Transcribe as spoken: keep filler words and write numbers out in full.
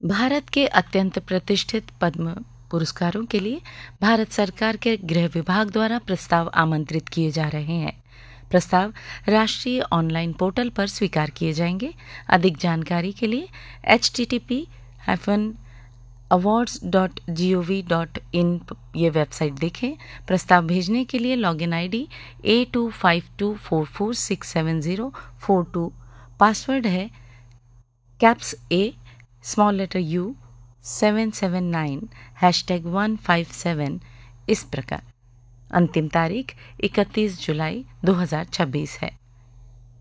भारत के अत्यंत प्रतिष्ठित पद्म पुरस्कारों के लिए भारत सरकार के गृह विभाग द्वारा प्रस्ताव आमंत्रित किए जा रहे हैं। प्रस्ताव राष्ट्रीय ऑनलाइन पोर्टल पर स्वीकार किए जाएंगे। अधिक जानकारी के लिए H T T P hyphen awards dot G O V dot in ये वेबसाइट देखें। प्रस्ताव भेजने के लिए login ID A to five to four four six seven zero four to, password है caps A small letter you seven seven nine hashtag one five seven इस प्रकार। अंतिम तारीख इकतीस जुलाई दो हज़ार छब्बीस है।